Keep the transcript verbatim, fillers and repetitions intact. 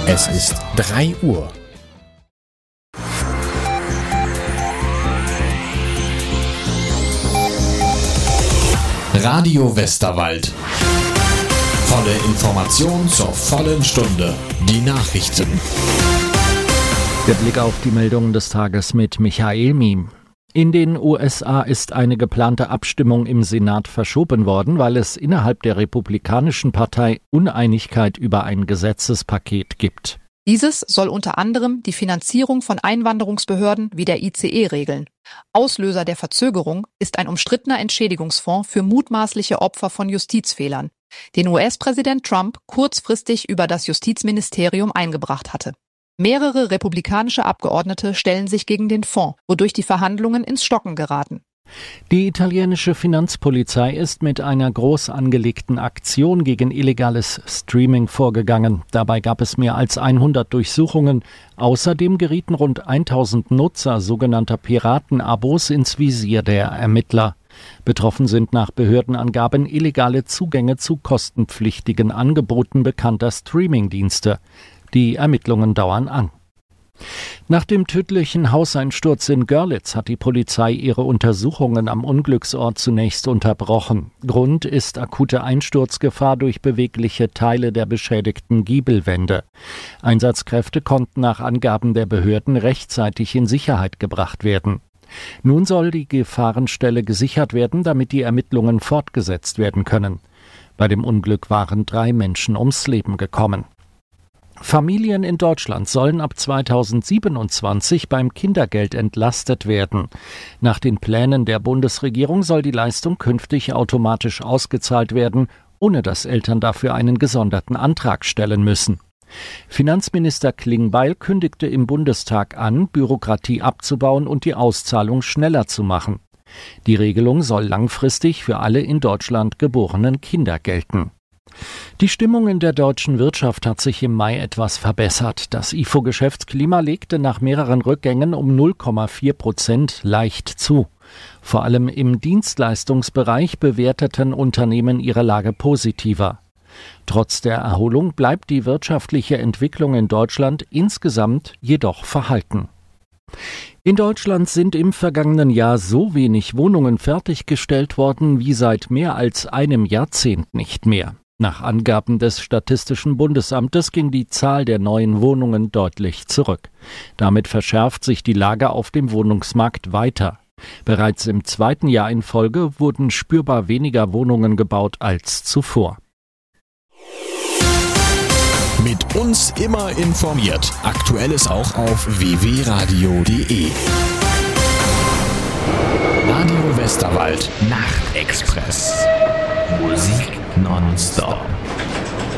Es ist drei Uhr. Radio Westerwald. Volle Information zur vollen Stunde. Die Nachrichten. Der Blick auf die Meldungen des Tages mit Michael Miem. In den U S A ist eine geplante Abstimmung im Senat verschoben worden, weil es innerhalb der Republikanischen Partei Uneinigkeit über ein Gesetzespaket gibt. Dieses soll unter anderem die Finanzierung von Einwanderungsbehörden wie der I C E regeln. Auslöser der Verzögerung ist ein umstrittener Entschädigungsfonds für mutmaßliche Opfer von Justizfehlern, den U S-Präsident Trump kurzfristig über das Justizministerium eingebracht hatte. Mehrere republikanische Abgeordnete stellen sich gegen den Fonds, wodurch die Verhandlungen ins Stocken geraten. Die italienische Finanzpolizei ist mit einer groß angelegten Aktion gegen illegales Streaming vorgegangen. Dabei gab es mehr als hundert Durchsuchungen. Außerdem gerieten rund tausend Nutzer sogenannter Piratenabos ins Visier der Ermittler. Betroffen sind nach Behördenangaben illegale Zugänge zu kostenpflichtigen Angeboten bekannter Streamingdienste. Die Ermittlungen dauern an. Nach dem tödlichen Hauseinsturz in Görlitz hat die Polizei ihre Untersuchungen am Unglücksort zunächst unterbrochen. Grund ist akute Einsturzgefahr durch bewegliche Teile der beschädigten Giebelwände. Einsatzkräfte konnten nach Angaben der Behörden rechtzeitig in Sicherheit gebracht werden. Nun soll die Gefahrenstelle gesichert werden, damit die Ermittlungen fortgesetzt werden können. Bei dem Unglück waren drei Menschen ums Leben gekommen. Familien in Deutschland sollen ab zweitausendsiebenundzwanzig beim Kindergeld entlastet werden. Nach den Plänen der Bundesregierung soll die Leistung künftig automatisch ausgezahlt werden, ohne dass Eltern dafür einen gesonderten Antrag stellen müssen. Finanzminister Klingbeil kündigte im Bundestag an, Bürokratie abzubauen und die Auszahlung schneller zu machen. Die Regelung soll langfristig für alle in Deutschland geborenen Kinder gelten. Die Stimmung in der deutschen Wirtschaft hat sich im Mai etwas verbessert. Das I F O-Geschäftsklima legte nach mehreren Rückgängen um null Komma vier Prozent leicht zu. Vor allem im Dienstleistungsbereich bewerteten Unternehmen ihre Lage positiver. Trotz der Erholung bleibt die wirtschaftliche Entwicklung in Deutschland insgesamt jedoch verhalten. In Deutschland sind im vergangenen Jahr so wenig Wohnungen fertiggestellt worden wie seit mehr als einem Jahrzehnt nicht mehr. Nach Angaben des Statistischen Bundesamtes ging die Zahl der neuen Wohnungen deutlich zurück. Damit verschärft sich die Lage auf dem Wohnungsmarkt weiter. Bereits im zweiten Jahr in Folge wurden spürbar weniger Wohnungen gebaut als zuvor. Mit uns immer informiert. Aktuelles auch auf w w punkt radio punkt de. Radio Westerwald Nachtexpress. Musik nonstop.